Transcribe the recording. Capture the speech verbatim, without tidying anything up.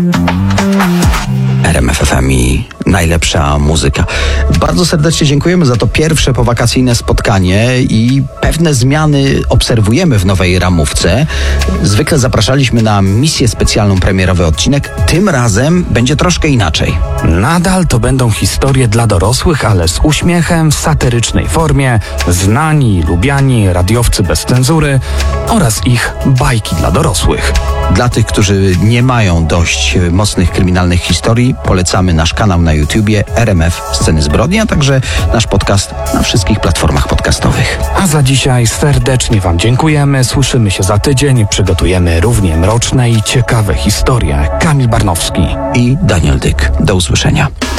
R M F F M i najlepsza muzyka. Bardzo serdecznie dziękujemy za to pierwsze powakacyjne spotkanie i pewne zmiany obserwujemy w nowej ramówce. Zwykle zapraszaliśmy na misję specjalną, premierowy odcinek. Tym razem będzie troszkę inaczej. Nadal to będą historie dla dorosłych, ale z uśmiechem, w satyrycznej formie, znani i lubiani radiowcy bez cenzury oraz ich bajki dla dorosłych. Dla tych, którzy nie mają dość mocnych kryminalnych historii, polecamy nasz kanał na YouTubie R M F Sceny Zbrodni, a także nasz podcast na wszystkich platformach podcastowych. A za dzisiaj serdecznie Wam dziękujemy. Słyszymy się za tydzień. Przygotujemy równie mroczne i ciekawe historie. Kamil Barnowski i Daniel Dyk. Do usłyszenia.